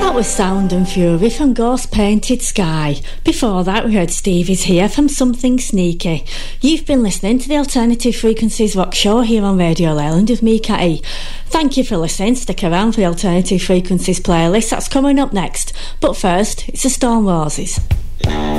That was Sound and Fury from Ghost Painted Sky. Before that we heard Steve Is Here from Something Sneaky. You've been listening to the Alternative Frequencies Rock Show here on Radio Leyland with me, Catty. Thank you for listening. Stick around for the Alternative Frequencies playlist. That's coming up next. But first, it's the Stone Roses.